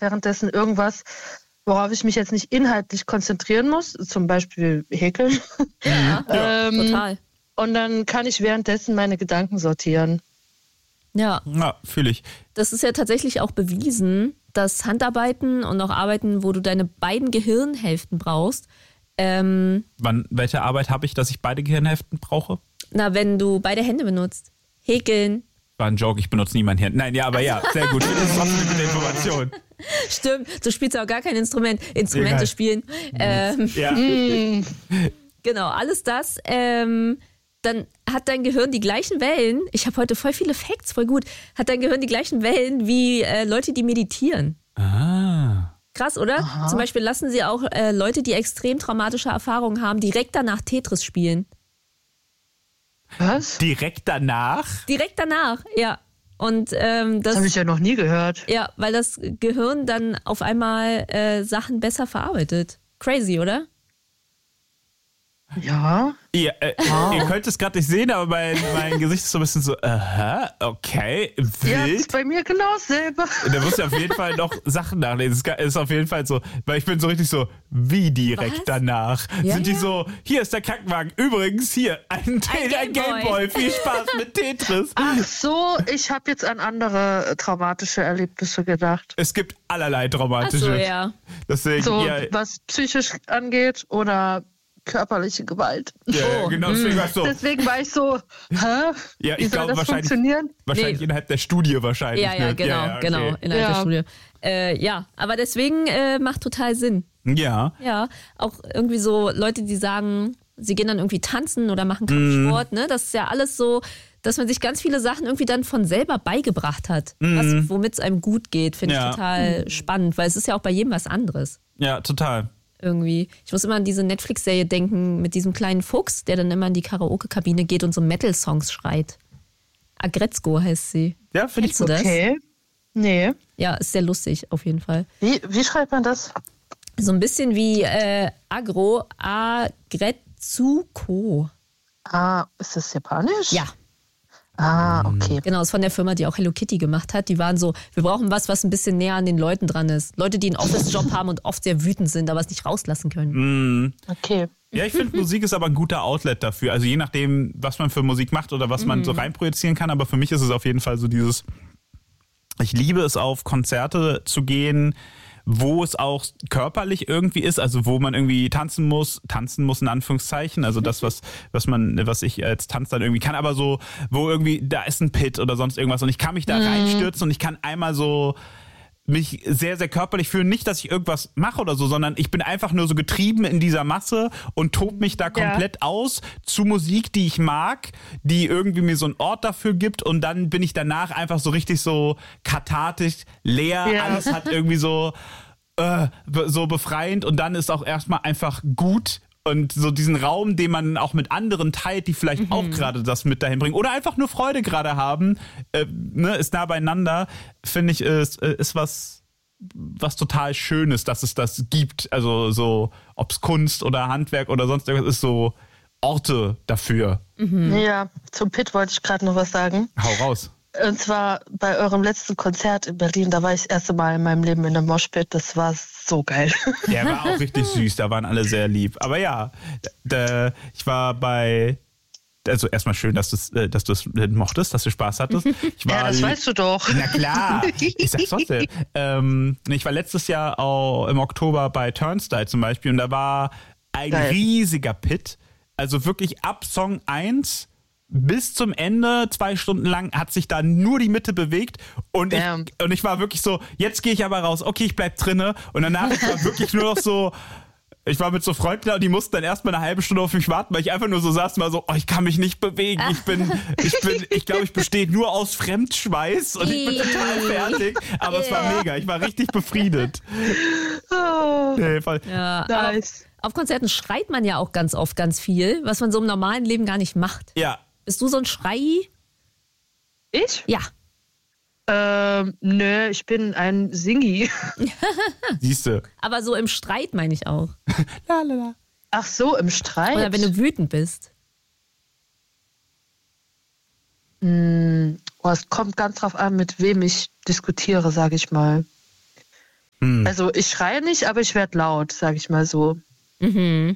mache währenddessen irgendwas, worauf ich mich jetzt nicht inhaltlich konzentrieren muss, zum Beispiel häkeln. Ja, total. Und dann kann ich währenddessen meine Gedanken sortieren. Ja, fühle ich. Das ist ja tatsächlich auch bewiesen, dass Handarbeiten und auch Arbeiten, wo du deine beiden Gehirnhälften brauchst. Welche Arbeit habe ich, dass ich beide Gehirnhälften brauche? Wenn du beide Hände benutzt. Häkeln. War ein Joke, ich benutze nie mein Hirn. Nein, ja, aber ja, sehr gut. Das ist trotzdem eine gute Information. Stimmt, du spielst auch gar kein Instrumente Egal. spielen. Ja. Genau, alles das. Dann hat dein Gehirn die gleichen Wellen. Ich habe heute voll viele Facts, voll gut. Hat dein Gehirn die gleichen Wellen wie Leute, die meditieren. Krass, oder? Aha. Zum Beispiel lassen sie auch Leute, die extrem traumatische Erfahrungen haben, direkt danach Tetris spielen. Was? Direkt danach? Direkt danach, ja. Und das habe ich ja noch nie gehört. Ja, weil das Gehirn dann auf einmal Sachen besser verarbeitet. Crazy, oder? Ja. Ihr könnt es gerade nicht sehen, aber mein Gesicht ist so ein bisschen so, okay, wild. Ja, ist bei mir genau selber. Da musst du auf jeden Fall noch Sachen nachlesen. Es ist auf jeden Fall so, weil ich bin so richtig so, wie direkt danach? Ja, Sind die so, hier ist der Krankenwagen, übrigens hier, ein Gameboy, viel Spaß mit Tetris. Ach so, ich habe jetzt an andere traumatische Erlebnisse gedacht. Es gibt allerlei traumatische. Ach so, ja. Deswegen, so, was psychisch angeht oder körperliche Gewalt. Ja, genau, deswegen war ich so, Ja, wie soll das funktionieren? Wahrscheinlich innerhalb der Studie wahrscheinlich. Ja, genau, innerhalb der Studie. Ja, aber deswegen macht total Sinn. Ja. Ja, auch irgendwie so Leute, die sagen, sie gehen dann irgendwie tanzen oder machen Kampfsport, ne? Das ist ja alles so, dass man sich ganz viele Sachen irgendwie dann von selber beigebracht hat, womit es einem gut geht, finde ich total spannend, weil es ist ja auch bei jedem was anderes. Ja, total. Irgendwie. Ich muss immer an diese Netflix-Serie denken mit diesem kleinen Fuchs, der dann immer in die Karaoke-Kabine geht und so Metal-Songs schreit. Agretzko heißt sie. Ja, finde ich gut. Okay. Nee. Ja, ist sehr lustig auf jeden Fall. Wie schreibt man das? So ein bisschen wie Agretsuko. Ist das japanisch? Ja. Okay. Genau, ist von der Firma, die auch Hello Kitty gemacht hat. Die waren so, wir brauchen was ein bisschen näher an den Leuten dran ist. Leute, die einen Office-Job haben und oft sehr wütend sind, aber es nicht rauslassen können. Okay. Ja, ich finde, Musik ist aber ein guter Outlet dafür. Also je nachdem, was man für Musik macht oder was man so reinprojizieren kann. Aber für mich ist es auf jeden Fall so dieses, ich liebe es, auf Konzerte zu gehen, wo es auch körperlich irgendwie ist, also wo man irgendwie tanzen muss in Anführungszeichen, also das, was ich als Tanz dann irgendwie kann, aber so, wo irgendwie, da ist ein Pit oder sonst irgendwas und ich kann mich da reinstürzen und ich kann einmal so mich sehr, sehr körperlich fühlen. Nicht, dass ich irgendwas mache oder so, sondern ich bin einfach nur so getrieben in dieser Masse und tob mich da komplett aus zu Musik, die ich mag, die irgendwie mir so einen Ort dafür gibt und dann bin ich danach einfach so richtig so kathartisch, leer, alles hat irgendwie so befreiend und dann ist auch erstmal einfach gut. Und so diesen Raum, den man auch mit anderen teilt, die vielleicht auch gerade das mit dahin bringen oder einfach nur Freude gerade haben, ist nah beieinander, finde ich, ist was total Schönes, dass es das gibt. Also so, ob es Kunst oder Handwerk oder sonst irgendwas ist, so Orte dafür. Ja, zum Pit wollte ich gerade noch was sagen. Hau raus. Und zwar bei eurem letzten Konzert in Berlin, da war ich das erste Mal in meinem Leben in der Moshpit. Das war so geil. Der war auch richtig süß, da waren alle sehr lieb. Aber ja, ich war bei... Also erstmal schön, dass du es mochtest, dass du Spaß hattest. Das weißt du doch. Na klar, ich sag's trotzdem. Ich war letztes Jahr auch im Oktober bei Turnstile zum Beispiel und da war ein riesiger Pit. Also wirklich ab Song 1 bis zum Ende, 2 Stunden lang, hat sich da nur die Mitte bewegt und ich war wirklich so, jetzt gehe ich aber raus, okay, ich bleib drinne und danach war wirklich nur noch so, ich war mit so Freunden da und die mussten dann erstmal eine halbe Stunde auf mich warten, weil ich einfach nur so saß, mal so, ich kann mich nicht bewegen, ich glaube, ich bestehe nur aus Fremdschweiß und ich bin total fertig, aber es war mega, ich war richtig befriedet. Nee, voll. Ja, nice. Auf Konzerten schreit man ja auch ganz oft ganz viel, was man so im normalen Leben gar nicht macht. Ja. Bist du so ein Schrei? Ich? Ja. Nö, ich bin ein Singi. Siehste. Aber so im Streit meine ich auch. Lalala. Ach so, im Streit? Oder wenn du wütend bist. Es kommt ganz drauf an, mit wem ich diskutiere, sage ich mal. Also ich schreie nicht, aber ich werde laut, sage ich mal so. Mhm.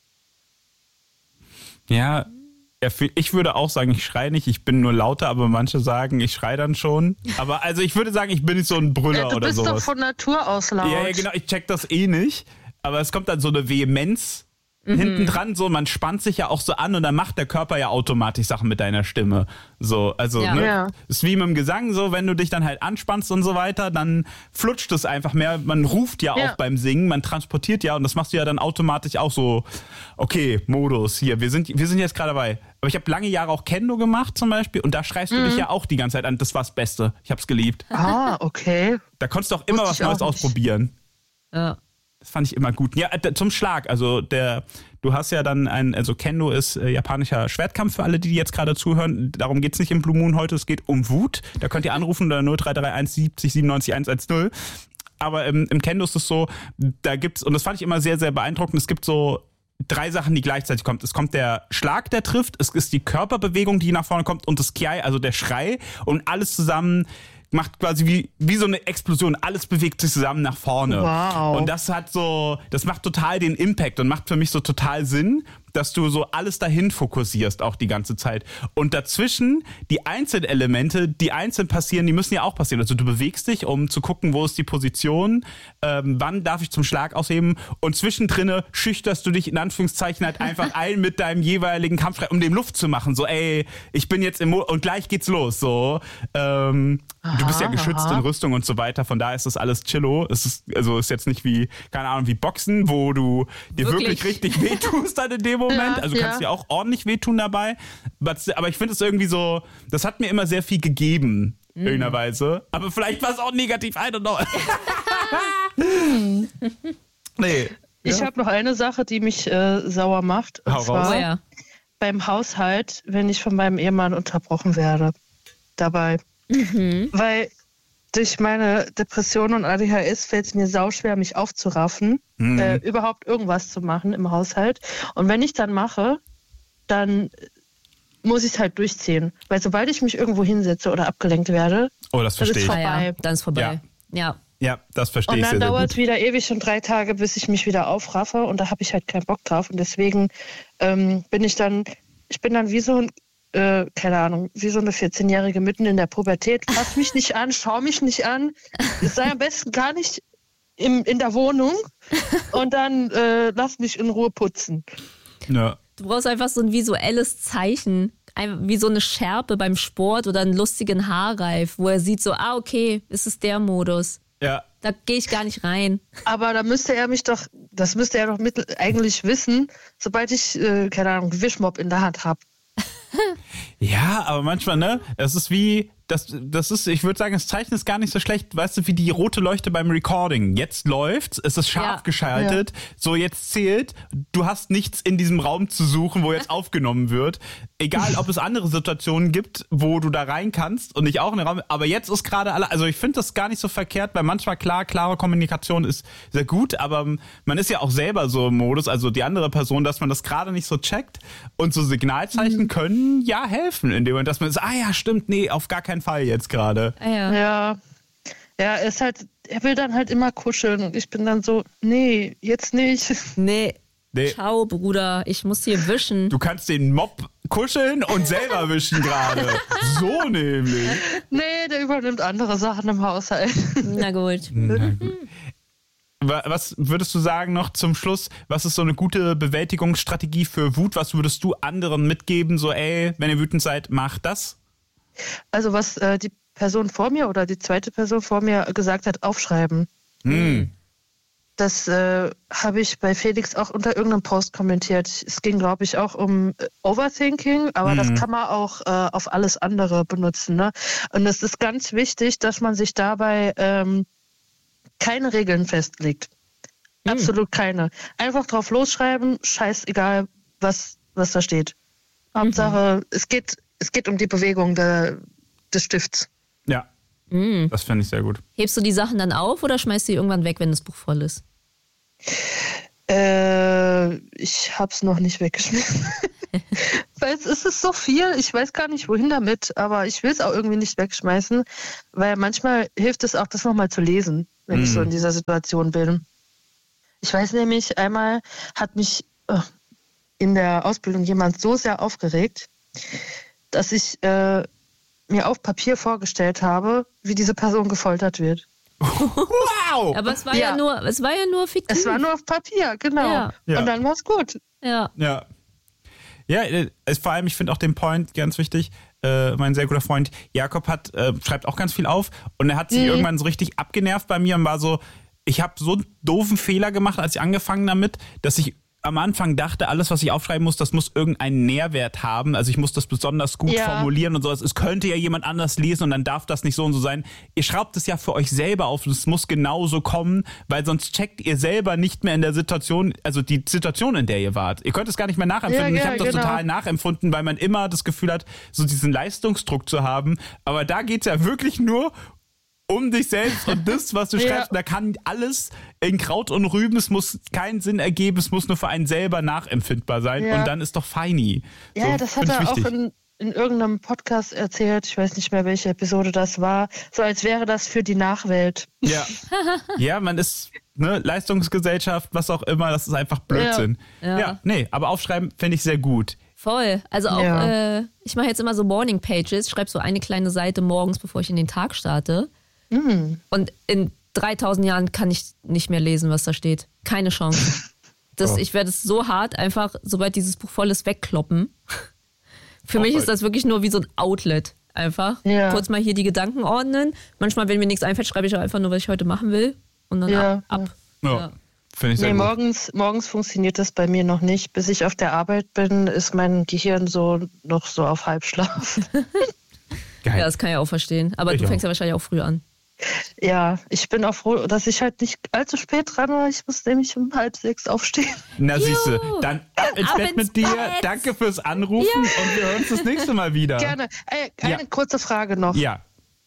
Ja, ich würde auch sagen, ich schreie nicht, ich bin nur lauter, aber manche sagen, ich schreie dann schon. Aber also ich würde sagen, ich bin nicht so ein Brüller oder sowas. Du bist doch von Natur aus laut. Ja, genau, ich check das eh nicht. Aber es kommt dann so eine Vehemenz hinten dran, so man spannt sich ja auch so an und dann macht der Körper ja automatisch Sachen mit deiner Stimme. So, also Ja. ne, Ja. ist wie mit dem Gesang, so wenn du dich dann halt anspannst und so weiter, dann flutscht es einfach mehr. Man ruft ja auch beim Singen, man transportiert ja und das machst du ja dann automatisch auch so, okay, Modus hier, wir sind jetzt gerade dabei. Aber ich habe lange Jahre auch Kendo gemacht zum Beispiel und da schreist du dich ja auch die ganze Zeit an. Das war das Beste. Ich hab's geliebt. Ah, okay. Da konntest du auch immer was Wusste ich Neues auch nicht. ausprobieren. Ja. Das fand ich immer gut. Ja, zum Schlag. Also du hast ja dann also Kendo ist japanischer Schwertkampf für alle, die jetzt gerade zuhören. Darum geht's nicht im Blue Moon heute. Es geht um Wut. Da könnt ihr anrufen unter 0331 70 97 110. Aber im Kendo ist es so, da gibt's, und das fand ich immer sehr, sehr beeindruckend, es gibt so 3 Sachen, die gleichzeitig kommt. Es kommt der Schlag, der trifft, es ist die Körperbewegung, die nach vorne kommt und das Kiai, also der Schrei und alles zusammen macht quasi wie so eine Explosion. Alles bewegt sich zusammen nach vorne. Wow. Und das macht total den Impact und macht für mich so total Sinn, dass du so alles dahin fokussierst auch die ganze Zeit. Und dazwischen die Einzelelemente, die einzeln passieren, die müssen ja auch passieren. Also du bewegst dich, um zu gucken, wo ist die Position, wann darf ich zum Schlag ausheben und zwischendrin schüchterst du dich in Anführungszeichen halt einfach ein mit deinem jeweiligen Kampfschrei, um dem Luft zu machen. So, ey, ich bin jetzt und gleich geht's los. So, du bist ja geschützt in Rüstung und so weiter, von daher ist das alles chillo. Ist jetzt nicht wie, keine Ahnung, wie Boxen, wo du dir wirklich richtig wehtust dann in dem Moment. Ja, Also kannst dir auch ordentlich wehtun dabei. Aber ich finde es irgendwie so, das hat mir immer sehr viel gegeben, in irgendeiner Weise. Aber vielleicht war es auch negativ, I don't know. Nee. Ich habe noch eine Sache, die mich sauer macht. Und Hau raus. zwar Oh ja. beim Haushalt, wenn ich von meinem Ehemann unterbrochen werde. Dabei. Weil durch meine Depression und ADHS fällt es mir sauschwer, mich aufzuraffen, überhaupt irgendwas zu machen im Haushalt. Und wenn ich dann mache, dann muss ich es halt durchziehen. Weil sobald ich mich irgendwo hinsetze oder abgelenkt werde, Oh, das verstehe ich. Ah, ja. Vorbei. Dann ist vorbei. Ja. Ja, das verstehe und ich dann sehr, sehr dauert gut. es wieder ewig schon 3 Tage, bis ich mich wieder aufraffe und da habe ich halt keinen Bock drauf. Und deswegen bin ich dann wie so ein keine Ahnung, wie so eine 14-Jährige mitten in der Pubertät. Fass mich nicht an, schau mich nicht an. Es sei am besten gar nicht in der Wohnung und dann lass mich in Ruhe putzen. Ja. Du brauchst einfach so ein visuelles Zeichen, wie so eine Schärpe beim Sport oder einen lustigen Haarreif, wo er sieht so, okay, es ist der Modus. Ja. Da gehe ich gar nicht rein. Aber da müsste er das müsste er doch eigentlich wissen, sobald ich, keine Ahnung, Wischmopp in der Hand habe. Ja, aber manchmal, ne, es ist wie, das ist, ich würde sagen, das Zeichen ist gar nicht so schlecht, weißt du, wie die rote Leuchte beim Recording. Jetzt läuft's, es ist scharf geschaltet, so jetzt zählt, du hast nichts in diesem Raum zu suchen, wo jetzt aufgenommen wird. Egal, ob es andere Situationen gibt, wo du da rein kannst und nicht auch in den Raum, aber jetzt ist gerade also ich finde das gar nicht so verkehrt, weil manchmal klare Kommunikation ist sehr gut, aber man ist ja auch selber so im Modus, also die andere Person, dass man das gerade nicht so checkt und so Signalzeichen können ja helfen, in dem Moment, dass man sagt, ja, stimmt, nee, auf gar keinen Fall jetzt gerade. Ja. Ja, er will dann halt immer kuscheln und ich bin dann so, nee, jetzt nicht. Nee. Nee. Ciao, Bruder, ich muss hier wischen. Du kannst den Mob kuscheln und selber wischen gerade. So nämlich. Nee, der übernimmt andere Sachen im Haushalt. Na gut. Was würdest du sagen noch zum Schluss? Was ist so eine gute Bewältigungsstrategie für Wut? Was würdest du anderen mitgeben? So, ey, wenn ihr wütend seid, macht das? Also was die Person vor mir oder die zweite Person vor mir gesagt hat, aufschreiben. Das habe ich bei Felix auch unter irgendeinem Post kommentiert. Es ging, glaube ich, auch um Overthinking, aber das kann man auch auf alles andere benutzen. Ne? Und es ist ganz wichtig, dass man sich dabei keine Regeln festlegt. Absolut keine. Einfach drauf losschreiben, scheißegal, was da steht. Hauptsache, es geht um die Bewegung des Stifts. Ja, das finde ich sehr gut. Hebst du die Sachen dann auf oder schmeißt du die irgendwann weg, wenn das Buch voll ist? Ich hab's noch nicht weggeschmissen. Weil es ist so viel, ich weiß gar nicht, wohin damit, aber ich will es auch irgendwie nicht wegschmeißen, weil manchmal hilft es auch, das nochmal zu lesen, wenn ich so in dieser Situation bin. Ich weiß nämlich, einmal hat mich in der Ausbildung jemand so sehr aufgeregt, dass ich mir auf Papier vorgestellt habe, wie diese Person gefoltert wird. Wow! Aber es war ja nur fiktiv. Es war nur auf Papier, genau. Ja. Und dann war es gut. Ja. Ja, vor allem, ich finde auch den Point ganz wichtig. Mein sehr guter Freund Jakob schreibt auch ganz viel auf und er hat sich irgendwann so richtig abgenervt bei mir und war so, ich habe so einen doofen Fehler gemacht, als ich angefangen damit, dass ich am Anfang dachte, alles, was ich aufschreiben muss, das muss irgendeinen Nährwert haben. Also ich muss das besonders gut formulieren und so. Es könnte ja jemand anders lesen und dann darf das nicht so und so sein. Ihr schraubt es ja für euch selber auf und es muss genauso kommen, weil sonst checkt ihr selber nicht mehr in der Situation, also die Situation, in der ihr wart. Ihr könnt es gar nicht mehr nachempfinden. Ich habe das total nachempfunden, weil man immer das Gefühl hat, so diesen Leistungsdruck zu haben. Aber da geht es ja wirklich nur um dich selbst und das, was du schreibst. Da kann alles in Kraut und Rüben, es muss keinen Sinn ergeben, es muss nur für einen selber nachempfindbar sein und dann ist doch feini. Ja, so, das hat er auch in irgendeinem Podcast erzählt, ich weiß nicht mehr, welche Episode das war, so als wäre das für die Nachwelt. Ja, man ist Leistungsgesellschaft, was auch immer, das ist einfach Blödsinn. Aber aufschreiben finde ich sehr gut. Voll. Also auch, ich mache jetzt immer so Morning Pages, schreibe so eine kleine Seite morgens, bevor ich in den Tag starte. Und in 3000 Jahren kann ich nicht mehr lesen, was da steht. Keine Chance. Ich werde es so hart einfach, sobald dieses Buch voll ist, wegkloppen. Für mich ist das wirklich nur wie so ein Outlet. Einfach kurz mal hier die Gedanken ordnen. Manchmal, wenn mir nichts einfällt, schreibe ich auch einfach nur, was ich heute machen will. Und dann ab. Ja. Finde ich sehr gut. Morgens funktioniert das bei mir noch nicht. Bis ich auf der Arbeit bin, ist mein Gehirn noch so auf Halbschlaf. Geil. Ja, das kann ich auch verstehen. Aber du fängst ja wahrscheinlich auch früh an. Ja, ich bin auch froh, dass ich halt nicht allzu spät dran war. Ich muss nämlich um 5:30 aufstehen. Na siehste, dann ab ins Bett mit dir. Danke fürs Anrufen und wir hören uns das nächste Mal wieder. Gerne. Eine kurze Frage noch. Ja.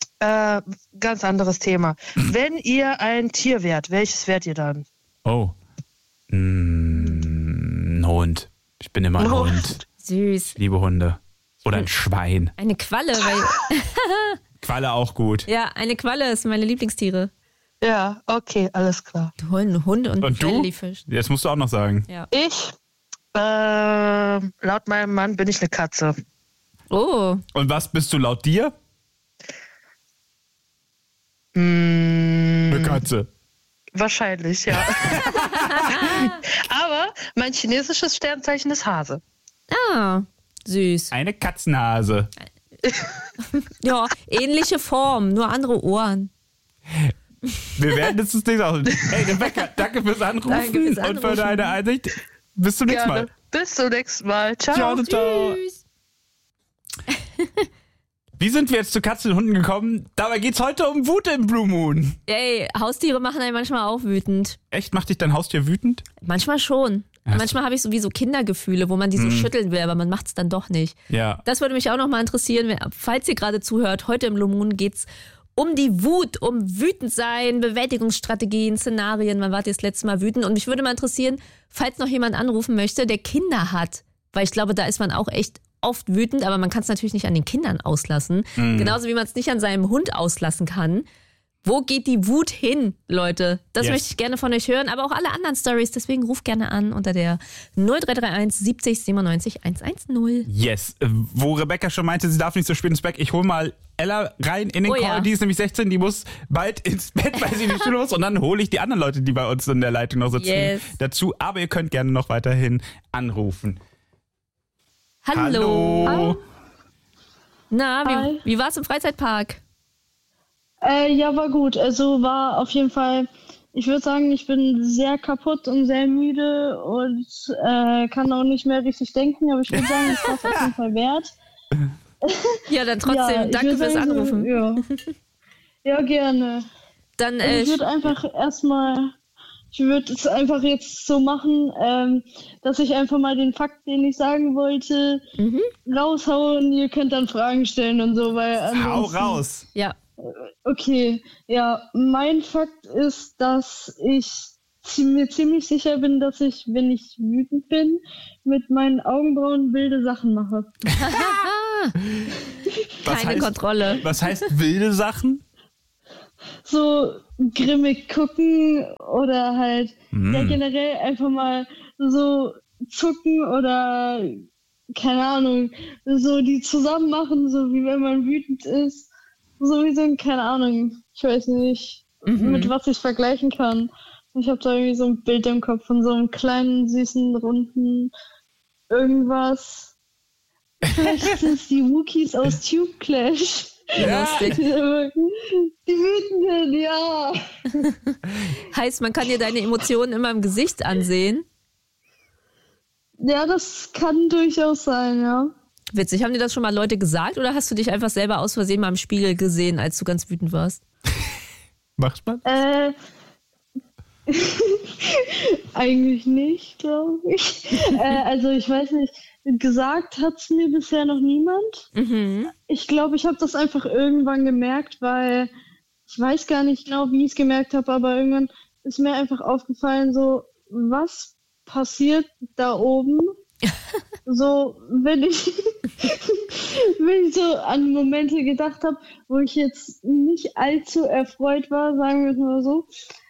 Ganz anderes Thema. Wenn ihr ein Tier wärt, welches wärt ihr dann? Oh. Ein Hund. Ich bin immer ein Hund. Süß. Liebe Hunde. Oder ein Schwein. Eine Qualle, weil... Qualle auch gut. Ja, eine Qualle ist meine Lieblingstiere. Ja, okay, alles klar. Du holst einen Hund und du? Jellyfish. Das musst du auch noch sagen. Ja. Ich, laut meinem Mann bin ich eine Katze. Oh. Und was bist du laut dir? Eine Katze. Wahrscheinlich, ja. Aber mein chinesisches Sternzeichen ist Hase. Ah, süß. Eine Katzenhase. Ja, ähnliche Form, nur andere Ohren. Wir werden jetzt das nächste aus. Hey Rebecca, danke fürs Anrufen und für deine Einsicht. Bis zum nächsten Mal. Bis zum nächsten Mal. Ciao. Ciao. Tschüss. Wie sind wir jetzt zu Katzen und Hunden gekommen? Dabei geht's heute um Wut im Blue Moon. Ey, Haustiere machen einen manchmal auch wütend. Echt? Macht dich dein Haustier wütend? Manchmal schon. Manchmal habe ich so wie so Kindergefühle, wo man die so schütteln will, aber man macht es dann doch nicht. Ja. Das würde mich auch noch mal interessieren, falls ihr gerade zuhört. Heute im Blue Moon geht's um die Wut, um wütend sein, Bewältigungsstrategien, Szenarien. Wann wart ihr das letzte Mal wütend? Und mich würde mal interessieren, falls noch jemand anrufen möchte, der Kinder hat. Weil ich glaube, da ist man auch echt oft wütend, aber man kann es natürlich nicht an den Kindern auslassen. Genauso wie man es nicht an seinem Hund auslassen kann. Wo geht die Wut hin, Leute? Das möchte ich gerne von euch hören, aber auch alle anderen Stories. Deswegen ruft gerne an unter der 0331 70 97 110. Yes. Wo Rebecca schon meinte, sie darf nicht so spät ins Bett. Ich hole mal Ella rein in den Call. Ja. Die ist nämlich 16, die muss bald ins Bett, weil sie in die Schule muss. Und dann hole ich die anderen Leute, die bei uns in der Leitung noch sitzen, dazu. Aber ihr könnt gerne noch weiterhin anrufen. Hallo. Na, wie war's im Freizeitpark? Ja, war gut. Also war auf jeden Fall, ich würde sagen, ich bin sehr kaputt und sehr müde und kann auch nicht mehr richtig denken, aber ich würde sagen, es war es auf jeden Fall wert. Ja, dann trotzdem, danke fürs Anrufen. Ja, gerne. Dann, ich würde einfach ich würde es einfach jetzt so machen, dass ich einfach mal den Fakt, den ich sagen wollte, raushauen. Ihr könnt dann Fragen stellen und so, weil hau raus! Ja. Okay, ja, mein Fakt ist, dass ich mir ziemlich sicher bin, dass ich, wenn ich wütend bin, mit meinen Augenbrauen wilde Sachen mache. Keine Kontrolle. Was heißt wilde Sachen? So grimmig gucken oder halt ja, generell einfach mal so zucken oder keine Ahnung, so die zusammen machen, so wie wenn man wütend ist. So wie so, keine Ahnung, ich weiß nicht, mit was ich vergleichen kann. Ich habe da irgendwie so ein Bild im Kopf von so einem kleinen, süßen, runden irgendwas. Vielleicht sind es die Wookiees aus Tube Clash. Ja. Die Wütenden, ja. Heißt, man kann dir deine Emotionen immer im Gesicht ansehen? Ja, das kann durchaus sein, ja. Witzig. Haben dir das schon mal Leute gesagt oder hast du dich einfach selber aus Versehen mal im Spiegel gesehen, als du ganz wütend warst? Macht man? Eigentlich nicht, glaube ich. Also ich weiß nicht, gesagt hat es mir bisher noch niemand. Ich glaube, ich habe das einfach irgendwann gemerkt, weil ich weiß gar nicht genau, wie ich es gemerkt habe, aber irgendwann ist mir einfach aufgefallen, so, was passiert da oben? So, wenn ich so an Momente gedacht habe, wo ich jetzt nicht allzu erfreut war, sagen wir es mal so,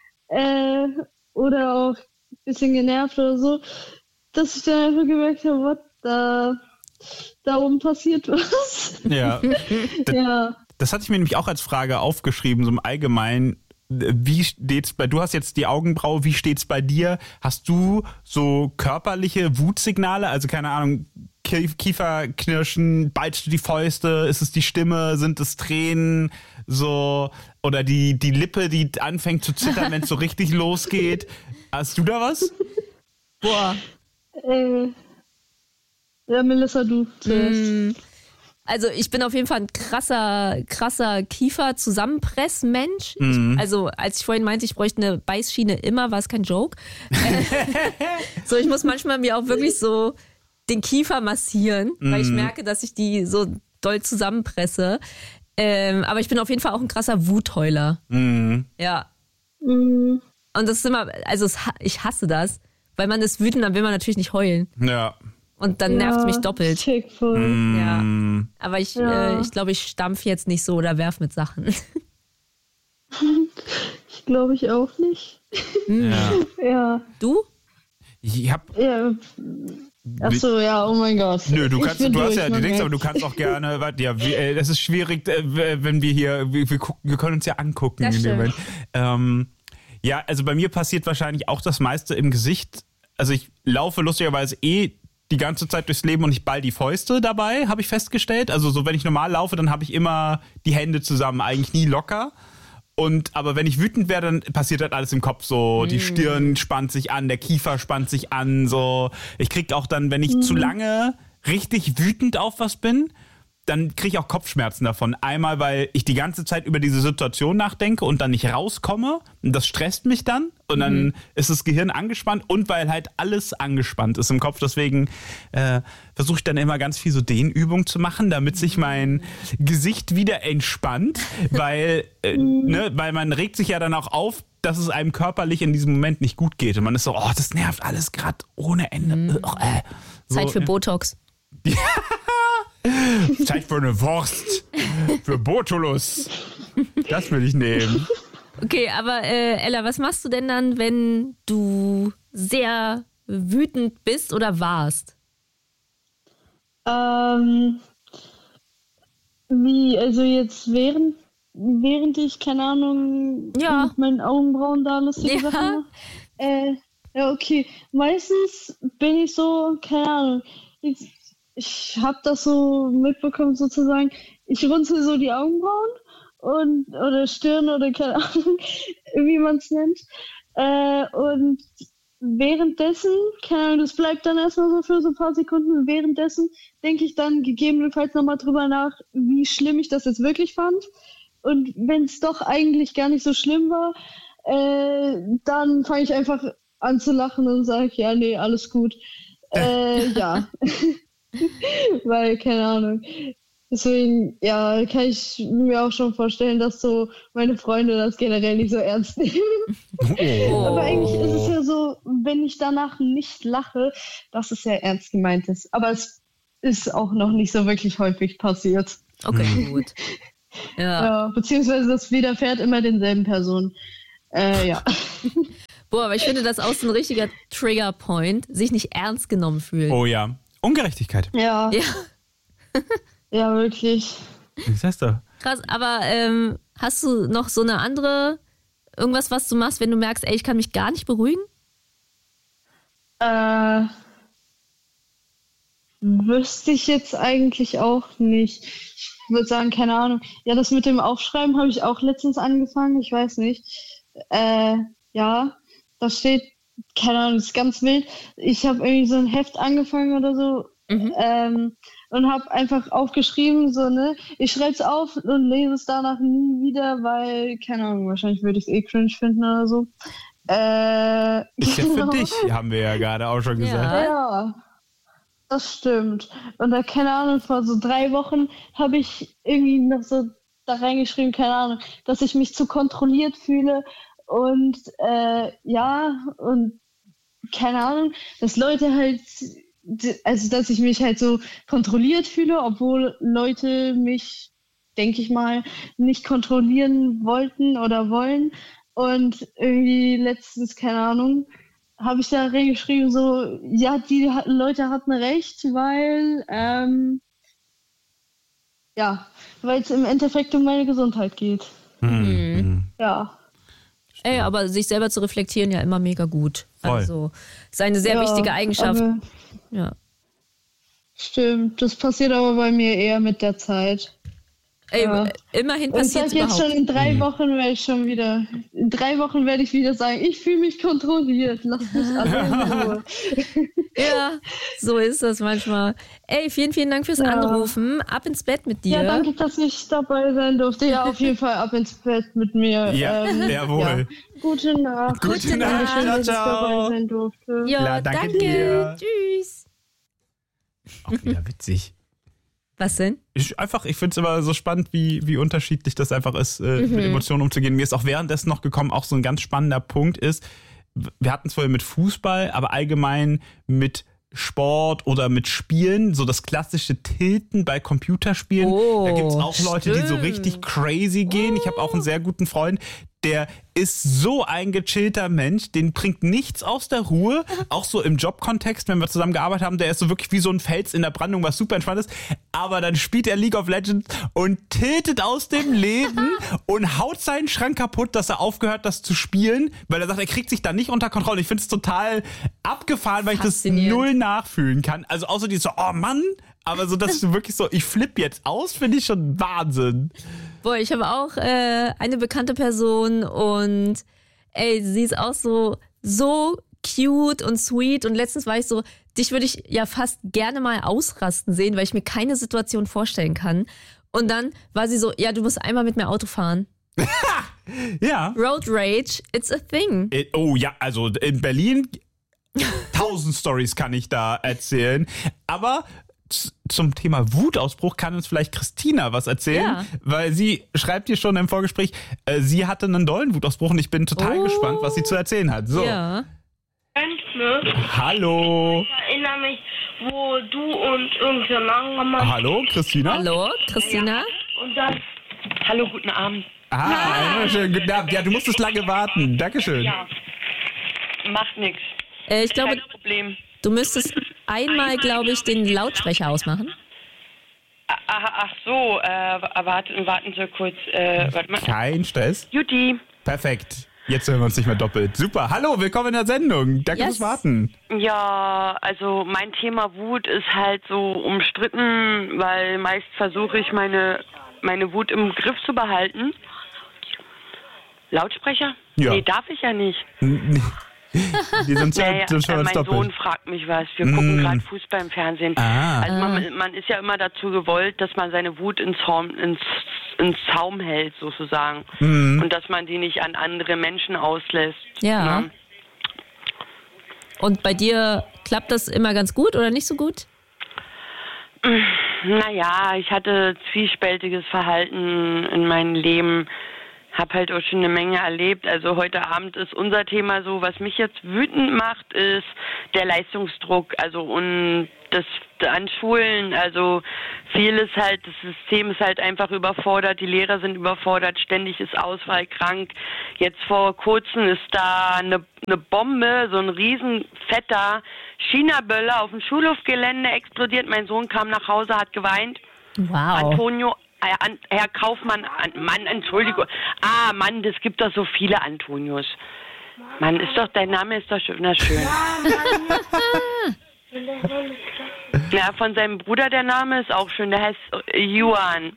oder auch ein bisschen genervt oder so, dass ich dann einfach gemerkt habe, da oben passiert was. Ja. Ja. Das hatte ich mir nämlich auch als Frage aufgeschrieben, so im Allgemeinen. Wie steht's du hast jetzt die Augenbraue, wie steht's bei dir? Hast du so körperliche Wutsignale, also keine Ahnung, Kieferknirschen, ballst du die Fäuste, ist es die Stimme, sind es Tränen, so, oder die Lippe, die anfängt zu zittern, wenn es so richtig losgeht? Hast du da was? Boah. Ja, Melissa, du zuerst. Also ich bin auf jeden Fall ein krasser Kiefer-Zusammenpress-Mensch. Also als ich vorhin meinte, ich bräuchte eine Beißschiene immer, war es kein Joke. So, ich muss manchmal mir auch wirklich so den Kiefer massieren, weil ich merke, dass ich die so doll zusammenpresse. Aber ich bin auf jeden Fall auch ein krasser Wutheuler. Ja. Und das ist immer, also ich hasse das, weil man ist wütend, dann will man natürlich nicht heulen. Ja. Und dann nervt es mich doppelt. Ja. Aber ich glaube, ich stampfe jetzt nicht so oder werf mit Sachen. Ich glaube ich auch nicht. Ja. Du? Ich hab... Ja. Achso, ja, oh mein Gott. Nö, du hast ja die Dings, aber du kannst auch gerne, das ist schwierig, wenn wir hier, wir können uns ja angucken. Das in dem stimmt. Moment. Ja, also bei mir passiert wahrscheinlich auch das meiste im Gesicht. Also ich laufe lustigerweise die ganze Zeit durchs Leben und ich ball die Fäuste dabei, habe ich festgestellt. Also so, wenn ich normal laufe, dann habe ich immer die Hände zusammen, eigentlich nie locker. Aber wenn ich wütend werde, dann passiert halt alles im Kopf so. Die Stirn spannt sich an, der Kiefer spannt sich an, so. Ich krieg auch dann, wenn ich zu lange richtig wütend auf was bin, dann kriege ich auch Kopfschmerzen davon. Einmal, weil ich die ganze Zeit über diese Situation nachdenke und dann nicht rauskomme. Und das stresst mich dann. Und dann ist das Gehirn angespannt. Und weil halt alles angespannt ist im Kopf. Deswegen versuche ich dann immer ganz viel so Dehnübungen zu machen, damit sich mein Gesicht wieder entspannt. Weil man regt sich ja dann auch auf, dass es einem körperlich in diesem Moment nicht gut geht. Und man ist so, oh, das nervt alles gerade ohne Ende. Zeit für Botox. Zeit für eine Wurst. Für Botulus. Das will ich nehmen. Okay, aber Ella, was machst du denn dann, wenn du sehr wütend bist oder warst? Wie, also jetzt während ich, keine Ahnung, mit meinen Augenbrauen da lustige Sachen mache? Ja, okay. Meistens bin ich so, keine Ahnung, ich habe das so mitbekommen sozusagen, ich runzel so die Augenbrauen oder Stirn oder keine Ahnung, wie man es nennt. Und währenddessen, keine Ahnung, das bleibt dann erstmal so für so ein paar Sekunden. Währenddessen denke ich dann gegebenenfalls nochmal drüber nach, wie schlimm ich das jetzt wirklich fand. Und wenn es doch eigentlich gar nicht so schlimm war, dann fange ich einfach an zu lachen und sage, ja, nee, alles gut. Ja. Weil, keine Ahnung, Deswegen, ja, kann ich mir auch schon vorstellen, dass so meine Freunde das generell nicht so ernst nehmen. Oh. Aber eigentlich ist es ja so, wenn ich danach nicht lache, dass es ja ernst gemeint ist. Aber es ist auch noch nicht so wirklich häufig passiert. Okay, gut. Ja, beziehungsweise das widerfährt immer denselben Personen. Ja. Boah, aber ich finde das auch so ein richtiger Trigger-Point, sich nicht ernst genommen fühlen. Oh ja. Ungerechtigkeit. Ja. Ja, wirklich. Das heißt doch. Krass, aber hast du noch so eine andere, irgendwas, was du machst, wenn du merkst, ey, ich kann mich gar nicht beruhigen? Wüsste ich jetzt eigentlich auch nicht. Ich würde sagen, keine Ahnung. Ja, das mit dem Aufschreiben habe ich auch letztens angefangen. Ich weiß nicht. Ja, da steht, keine Ahnung, das ist ganz wild. Ich habe irgendwie so ein Heft angefangen oder so. Und habe einfach aufgeschrieben, so, ne, ich schreibe es auf und lese es danach nie wieder, weil, keine Ahnung, wahrscheinlich würde ich es cringe finden oder so. Ist ja für dich, haben wir ja gerade auch schon gesagt. Ja, das stimmt. Und da, keine Ahnung, vor so 3 Wochen habe ich irgendwie noch so da reingeschrieben, keine Ahnung, dass ich mich zu kontrolliert fühle und, und keine Ahnung, dass Leute halt, also dass ich mich halt so kontrolliert fühle, obwohl Leute mich, denke ich mal, nicht kontrollieren wollten oder wollen. Und irgendwie letztens, keine Ahnung, habe ich da reingeschrieben, so, ja, die Leute hatten recht, weil, weil es im Endeffekt um meine Gesundheit geht. Ja. Ey, aber sich selber zu reflektieren, ja immer mega gut. Voll. Also, ist eine sehr wichtige Eigenschaft. Ja. Stimmt, das passiert aber bei mir eher mit der Zeit. Ey, immerhin passiert es überhaupt. Ich sag jetzt schon, in 3 Wochen werde ich wieder sagen, ich fühle mich kontrolliert, lass mich alle in Ruhe. Ja, so ist das manchmal. Ey, vielen, vielen Dank fürs Anrufen. Ab ins Bett mit dir. Ja, danke, dass ich dabei sein durfte. Ja, auf jeden Fall ab ins Bett mit mir. Ja, jawohl. Ja. Gute Nacht. Gute Nacht. Schön, dass ich Ciao. dabei sein durfte. Ja, danke dir. Tschüss. Auch wieder witzig. Was denn? Ich finde es immer so spannend, wie unterschiedlich das einfach ist, mit Emotionen umzugehen. Mir ist auch währenddessen noch gekommen, auch so ein ganz spannender Punkt ist, wir hatten es vorher mit Fußball, aber allgemein mit Sport oder mit Spielen, so das klassische Tilten bei Computerspielen. Da gibt es auch Leute, die so richtig crazy gehen. Ich habe auch einen sehr guten Freund, der ist so ein gechillter Mensch, den bringt nichts aus der Ruhe, auch so im Jobkontext, wenn wir zusammen gearbeitet haben, der ist so wirklich wie so ein Fels in der Brandung, was super entspannt ist, aber dann spielt er League of Legends und tiltet aus dem Leben und haut seinen Schrank kaputt, dass er aufgehört, das zu spielen, weil er sagt, er kriegt sich da nicht unter Kontrolle. Ich finde es total abgefahren, weil ich das null nachfühlen kann. Also außer die so, oh Mann, aber so, dass du wirklich so, ich flippe jetzt aus, finde ich schon Wahnsinn. Boah, ich habe auch eine bekannte Person und ey, sie ist auch so cute und sweet und letztens war ich so, dich würde ich ja fast gerne mal ausrasten sehen, weil ich mir keine Situation vorstellen kann. Und dann war sie so, ja, du musst einmal mit mir Auto fahren. Ja. Road Rage, it's a thing. Oh ja, also in Berlin 1000 Stories kann ich da erzählen, aber zum Thema Wutausbruch kann uns vielleicht Christina was erzählen, weil sie schreibt hier schon im Vorgespräch, sie hatte einen dollen Wutausbruch und ich bin total gespannt, was sie zu erzählen hat. So. Ja. Hallo. Ich erinnere mich, wo du und irgendein anderer Mann... Hallo, Christina? Hallo, Christina? Ja. Und dann... Hallo, guten Abend. Schönen guten Abend. Ja, du musstest lange warten. Dankeschön. Ja, macht nichts. Ich glaube, Kein Problem. du müsstest einmal, glaube ich, den Lautsprecher ausmachen. Ach so, warten Sie kurz. Warte mal. Kein Stress. Juti. Perfekt. Jetzt hören wir uns nicht mehr doppelt. Super. Hallo, willkommen in der Sendung. Danke fürs Warten. Ja, also mein Thema Wut ist halt so umstritten, weil meist versuche ich meine Wut im Griff zu behalten. Lautsprecher? Ja. Nee, darf ich ja nicht. Die sind schon mein Sohn fragt mich was. Wir gucken gerade Fußball im Fernsehen. Also man ist ja immer dazu gewollt, dass man seine Wut ins Zaum hält, sozusagen. Und dass man die nicht an andere Menschen auslässt. Ja. Ne? Und bei dir klappt das immer ganz gut oder nicht so gut? Naja, ich hatte zwiespältiges Verhalten in meinem Leben. Hab halt auch schon eine Menge erlebt. Also heute Abend ist unser Thema so, was mich jetzt wütend macht, ist der Leistungsdruck. Also und das an Schulen, also vieles halt, das System ist halt einfach überfordert, die Lehrer sind überfordert, ständig ist Ausfall krank. Jetzt vor kurzem ist da eine Bombe, so ein riesen fetter China-Böller auf dem Schulhofgelände explodiert. Mein Sohn kam nach Hause, hat geweint. Wow. Antonio, Herr Kaufmann, Mann, Entschuldigung. Mann, es gibt doch so viele Antonios. Mann, dein Name ist doch schön. Ja, von seinem Bruder der Name ist auch schön, der heißt Juan.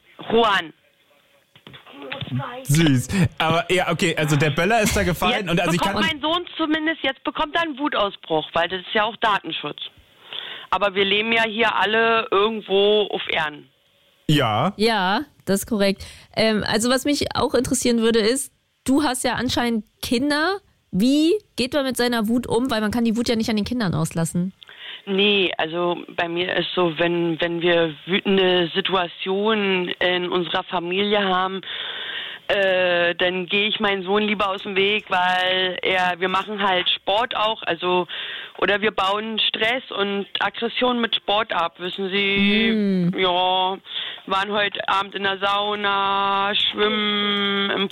Süß. Aber ja, okay, also der Böller ist da gefallen. Jetzt und also bekommt mein Sohn zumindest, jetzt bekommt er einen Wutausbruch, weil das ist ja auch Datenschutz. Aber wir leben ja hier alle irgendwo auf Erden. Ja. Ja, das ist korrekt. Also was mich auch interessieren würde ist, du hast ja anscheinend Kinder. Wie geht man mit seiner Wut um? Weil man kann die Wut ja nicht an den Kindern auslassen. Nee, also bei mir ist so, wenn wir wütende Situationen in unserer Familie haben, dann gehe ich meinen Sohn lieber aus dem Weg, weil wir machen halt Sport auch, also oder wir bauen Stress und Aggression mit Sport ab, wissen Sie? Ja, waren heute Abend in der Sauna, schwimmen im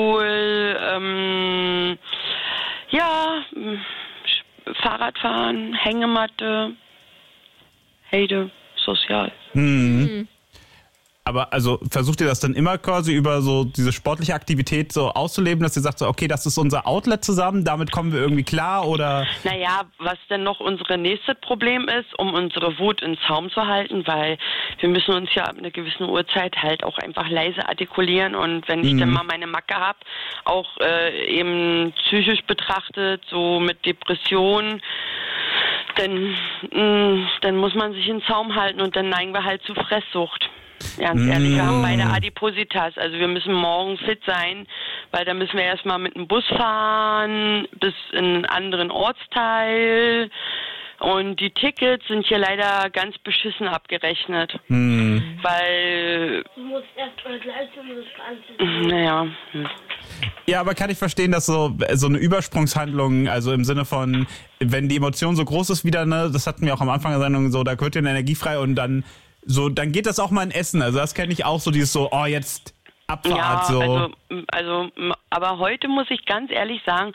Pool, Fahrradfahren, Hängematte, Heide, sozial. Aber also versucht ihr das dann immer quasi über so diese sportliche Aktivität so auszuleben, dass ihr sagt so, okay, das ist unser Outlet zusammen, damit kommen wir irgendwie klar oder? Naja, was denn noch unsere nächste Problem ist, um unsere Wut in Zaum zu halten, weil wir müssen uns ja ab einer gewissen Uhrzeit halt auch einfach leise artikulieren und wenn ich dann mal meine Macke habe, auch eben psychisch betrachtet, so mit Depressionen, dann muss man sich in Zaum halten und dann neigen wir halt zu Fresssucht. Ganz ehrlich, wir haben beide Adipositas, also wir müssen morgen fit sein, weil da müssen wir erstmal mit dem Bus fahren bis in einen anderen Ortsteil und die Tickets sind hier leider ganz beschissen abgerechnet, weil... Du musst erst heute leisten, um das Ganze... Naja... Ja, aber kann ich verstehen, dass so eine Übersprungshandlung, also im Sinne von, wenn die Emotion so groß ist wieder, ne, das hatten wir auch am Anfang der Sendung so, da wird ja eine Energie frei und dann geht das auch mal in Essen. Also das kenne ich auch so, dieses so, oh, jetzt Abfahrt. Ja, so. also, aber heute muss ich ganz ehrlich sagen,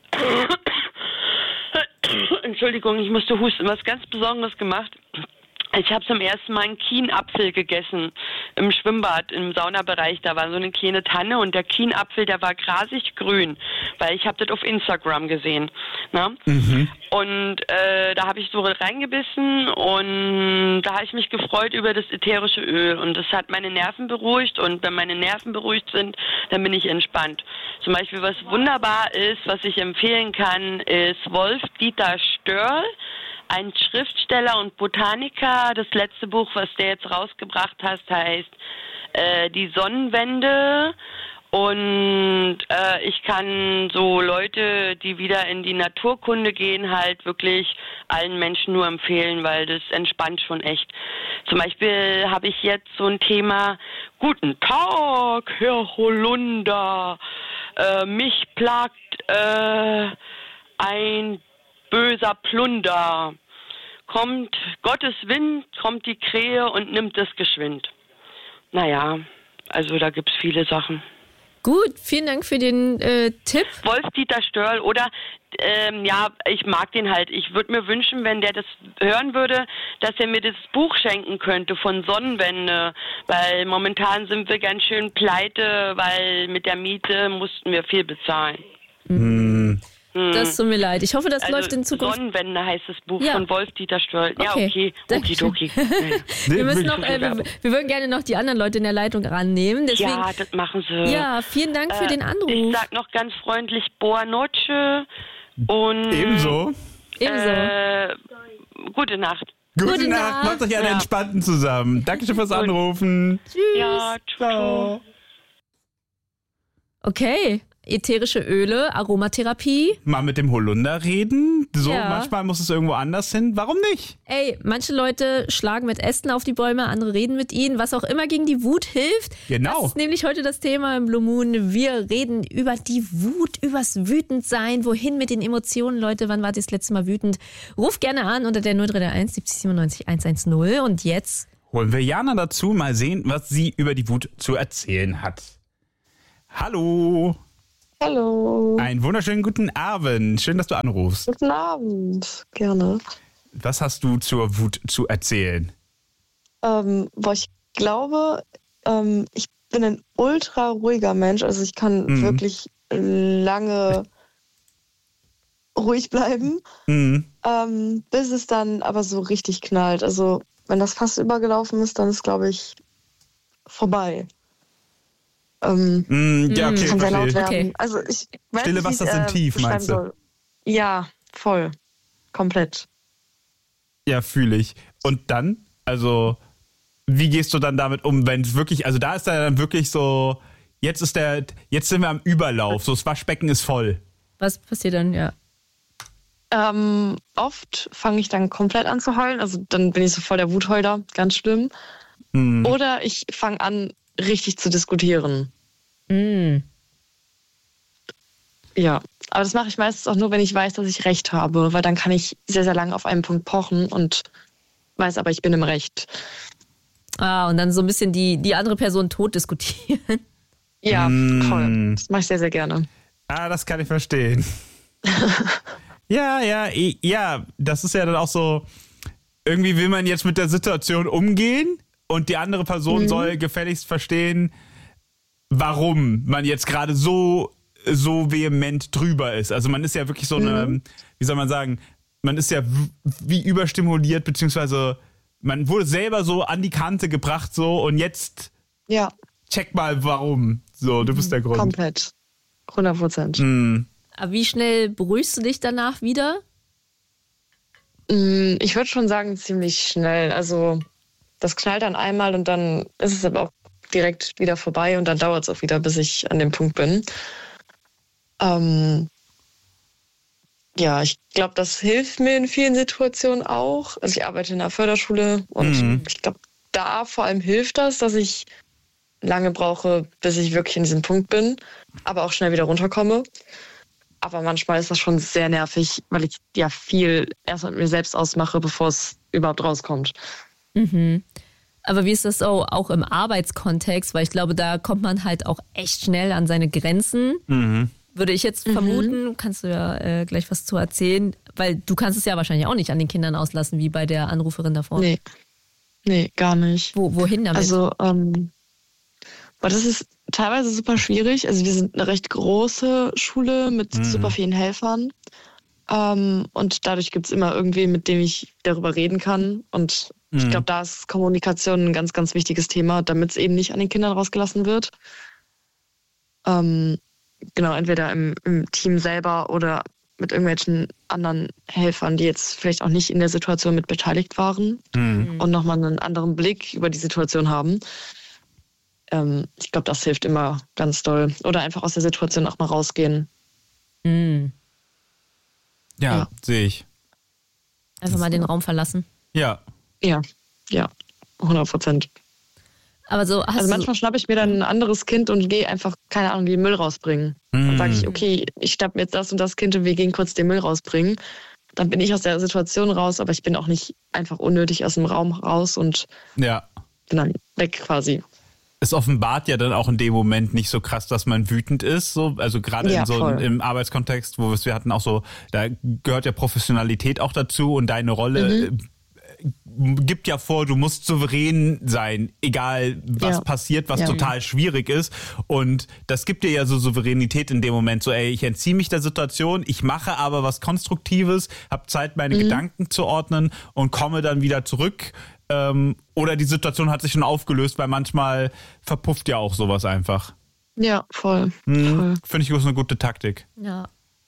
Entschuldigung, ich musste husten, was ganz Besonderes gemacht. Ich habe zum ersten Mal einen Kienapfel gegessen im Schwimmbad, im Saunabereich. Da war so eine kleine Tanne und der Kienapfel, der war grasig grün, weil ich habe das auf Instagram gesehen. Ne? Und da habe ich so reingebissen und da habe ich mich gefreut über das ätherische Öl und das hat meine Nerven beruhigt und wenn meine Nerven beruhigt sind, dann bin ich entspannt. Zum Beispiel, was wunderbar ist, was ich empfehlen kann, ist Wolf-Dieter Störl. Ein Schriftsteller und Botaniker. Das letzte Buch, was der jetzt rausgebracht hat, heißt Die Sonnenwende. Und ich kann so Leute, die wieder in die Naturkunde gehen, halt wirklich allen Menschen nur empfehlen, weil das entspannt schon echt. Zum Beispiel habe ich jetzt so ein Thema, guten Tag, Herr Holunder, mich plagt ein böser Plunder. Kommt Gottes Wind, kommt die Krähe und nimmt es geschwind. Naja, also da gibt's viele Sachen. Gut, vielen Dank für den Tipp. Wolf-Dieter Störl oder, ich mag den halt. Ich würde mir wünschen, wenn der das hören würde, dass er mir das Buch schenken könnte von Sonnenwende, weil momentan sind wir ganz schön pleite, weil mit der Miete mussten wir viel bezahlen. Das tut mir leid. Ich hoffe, das läuft in Zukunft. Sonnenwende heißt das Buch von Wolf-Dieter Störl. Ja, okay. Okidoki. Wir würden gerne noch die anderen Leute in der Leitung rannehmen. Deswegen, ja, das machen sie. Ja, vielen Dank für den Anruf. Ich sag noch ganz freundlich Boa Noche und... Ebenso. Gute Nacht. Gute Nacht. Macht euch alle entspannten zusammen. Dankeschön fürs Anrufen. Tschüss. Ja, ciao. Okay. ätherische Öle, Aromatherapie. Mal mit dem Holunder reden. So, manchmal muss es irgendwo anders hin. Warum nicht? Ey, manche Leute schlagen mit Ästen auf die Bäume, andere reden mit ihnen, was auch immer gegen die Wut hilft. Genau. Das ist nämlich heute das Thema im Blue Moon. Wir reden über die Wut, übers Wütendsein. Wohin mit den Emotionen, Leute? Wann wart ihr das letzte Mal wütend? Ruft gerne an unter der 0331 70 97 110. Und jetzt holen wir Jana dazu, mal sehen, was sie über die Wut zu erzählen hat. Hallo. Hallo. Einen wunderschönen guten Abend. Schön, dass du anrufst. Guten Abend. Gerne. Was hast du zur Wut zu erzählen? Ich glaube, ich bin ein ultra ruhiger Mensch. Also ich kann wirklich lange ruhig bleiben, bis es dann aber so richtig knallt. Also wenn das Fass übergelaufen ist, dann ist, glaube ich, vorbei. Ja, okay, kann sehr laut werden. Okay. Also ich weiß Stille nicht, Wasser sind tief, meinst du? soll. Ja, voll. Komplett. Ja, fühle ich. Und dann, also, wie gehst du dann damit um, wenn es wirklich, also da ist da dann wirklich so, jetzt sind wir am Überlauf, so das Waschbecken ist voll. was passiert dann, ja? Oft fange ich dann komplett an zu heulen, also dann bin ich so voll der Wutheuler, ganz schlimm. Oder ich fange an, richtig zu diskutieren. Ja, aber das mache ich meistens auch nur, wenn ich weiß, dass ich Recht habe, weil dann kann ich sehr, sehr lange auf einen Punkt pochen und weiß aber, ich bin im Recht. Und dann so ein bisschen die andere Person tot diskutieren. Ja, voll. Das mache ich sehr, sehr gerne. Das kann ich verstehen. Ja, das ist ja dann auch so, irgendwie will man jetzt mit der Situation umgehen und die andere Person soll gefälligst verstehen, warum man jetzt gerade so vehement drüber ist. Also man ist ja wirklich so eine, wie soll man sagen, man ist ja wie überstimuliert, beziehungsweise man wurde selber so an die Kante gebracht so und jetzt check mal warum. So, du bist der Grund. Komplett. 100%. Aber wie schnell beruhigst du dich danach wieder? Ich würde schon sagen, ziemlich schnell. Also das knallt dann einmal und dann ist es aber auch direkt wieder vorbei und dann dauert es auch wieder, bis ich an dem Punkt bin. Ich glaube, das hilft mir in vielen Situationen auch. Also ich arbeite in einer Förderschule und ich glaube, da vor allem hilft das, dass ich lange brauche, bis ich wirklich in diesem Punkt bin, aber auch schnell wieder runterkomme. Aber manchmal ist das schon sehr nervig, weil ich ja viel erst mit mir selbst ausmache, bevor es überhaupt rauskommt. Aber wie ist das so auch im Arbeitskontext? Weil ich glaube, da kommt man halt auch echt schnell an seine Grenzen. Würde ich jetzt vermuten, kannst du ja gleich was zu erzählen, weil du kannst es ja wahrscheinlich auch nicht an den Kindern auslassen, wie bei der Anruferin davor. Nee, gar nicht. Wohin damit? Also, aber das ist teilweise super schwierig. Also wir sind eine recht große Schule mit super vielen Helfern. Und dadurch gibt es immer irgendwen, mit dem ich darüber reden kann. Und ich glaube, da ist Kommunikation ein ganz, ganz wichtiges Thema, damit es eben nicht an den Kindern rausgelassen wird. Genau, entweder im Team selber oder mit irgendwelchen anderen Helfern, die jetzt vielleicht auch nicht in der Situation mit beteiligt waren und nochmal einen anderen Blick über die Situation haben. Ich glaube, das hilft immer ganz doll. Oder einfach aus der Situation auch mal rausgehen. Ja, sehe ich. Einfach mal den Raum verlassen. Ja. Ja, 100%. Aber so also manchmal schnappe ich mir dann ein anderes Kind und gehe einfach, keine Ahnung, den Müll rausbringen. Dann sage ich, okay, ich schnappe mir jetzt das und das Kind und wir gehen kurz den Müll rausbringen. Dann bin ich aus der Situation raus, aber ich bin auch nicht einfach unnötig aus dem Raum raus und bin dann weg quasi. Es offenbart ja dann auch in dem Moment nicht so krass, dass man wütend ist. So. Also gerade im Arbeitskontext, wo wir hatten auch so, da gehört ja Professionalität auch dazu und deine Rolle gibt ja vor, du musst souverän sein, egal was passiert, was total schwierig ist. Und das gibt dir ja so Souveränität in dem Moment. So, ich entziehe mich der Situation, ich mache aber was Konstruktives, habe Zeit, meine Gedanken zu ordnen und komme dann wieder zurück. Oder die Situation hat sich schon aufgelöst, weil manchmal verpufft ja auch sowas einfach. Ja, voll. Finde ich, ist eine gute Taktik. Ja.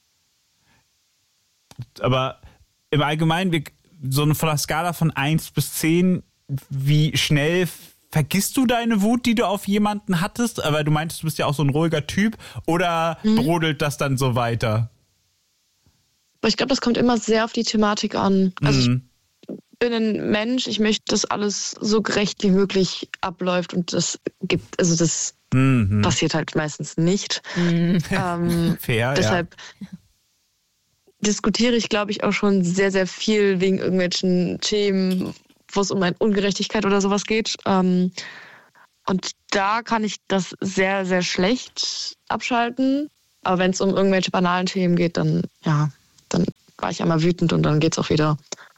Aber im Allgemeinen, so von der Skala von 1 bis 10, wie schnell vergisst du deine Wut, die du auf jemanden hattest? Aber du meintest, du bist ja auch so ein ruhiger Typ. Oder brodelt das dann so weiter? Aber ich glaube, das kommt immer sehr auf die Thematik an. Also ich bin ein Mensch, ich möchte, dass alles so gerecht wie möglich abläuft und das passiert halt meistens nicht. Fair, deshalb diskutiere ich, glaube ich, auch schon sehr, sehr viel wegen irgendwelchen Themen, wo es um eine Ungerechtigkeit oder sowas geht. Und da kann ich das sehr, sehr schlecht abschalten. Aber wenn es um irgendwelche banalen Themen geht, dann war ich einmal wütend und dann geht's auch wieder.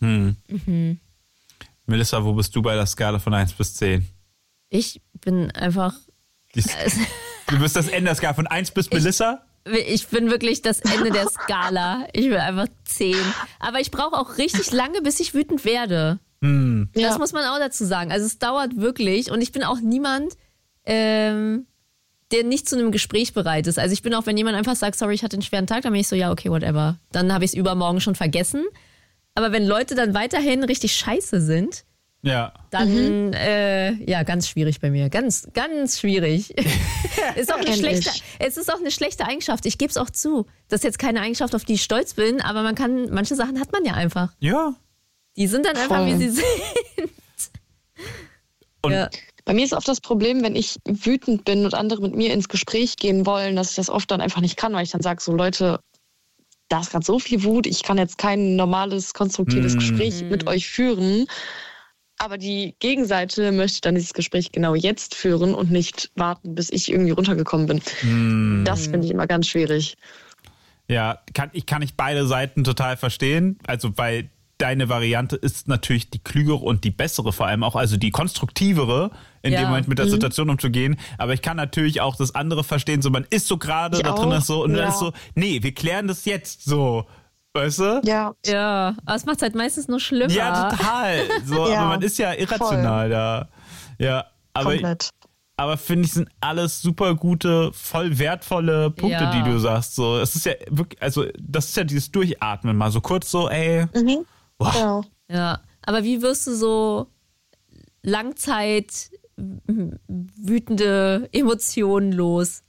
Melissa, wo bist du bei der Skala von 1 bis 10? Ich bin einfach... Du bist das Ende der Skala von 1 bis Melissa? Ich bin wirklich das Ende der Skala. Ich will einfach 10. Aber ich brauche auch richtig lange, bis ich wütend werde. Das muss man auch dazu sagen. Also es dauert wirklich und ich bin auch niemand, der nicht zu einem Gespräch bereit ist. Also ich bin auch, wenn jemand einfach sagt, sorry, ich hatte einen schweren Tag, dann bin ich so, ja, okay, whatever. Dann habe ich es übermorgen schon vergessen. Aber wenn Leute dann weiterhin richtig scheiße sind, dann, ganz schwierig bei mir. Ganz, ganz schwierig. Es ist auch eine schlechte Eigenschaft. Ich gebe es auch zu. Das ist jetzt keine Eigenschaft, auf die ich stolz bin, aber manche Sachen hat man ja einfach. Ja. Die sind dann einfach, wie sie sind. Und bei mir ist oft das Problem, wenn ich wütend bin und andere mit mir ins Gespräch gehen wollen, dass ich das oft dann einfach nicht kann, weil ich dann sage, so Leute, da ist gerade so viel Wut, ich kann jetzt kein normales, konstruktives Gespräch mit euch führen. Aber die Gegenseite möchte dann dieses Gespräch genau jetzt führen und nicht warten, bis ich irgendwie runtergekommen bin. Das finde ich immer ganz schwierig. Ja, kann ich beide Seiten total verstehen. Also, weil deine Variante ist natürlich die klügere und die bessere vor allem auch, also die konstruktivere, in dem Moment mit der Situation umzugehen. Aber ich kann natürlich auch das andere verstehen, so man ist so gerade, da drin ist so und dann ist so, nee, wir klären das jetzt so. Weißt du? Ja, aber es macht es halt meistens nur schlimmer. Ja, total. So, aber man ist ja irrational da. Ja, aber finde ich, sind alles super gute, voll wertvolle Punkte, die du sagst. So, es ist ja wirklich, also das ist ja dieses Durchatmen mal so kurz so, ey. Wow. Ja, aber wie wirst du so Langzeit wütende Emotionen los?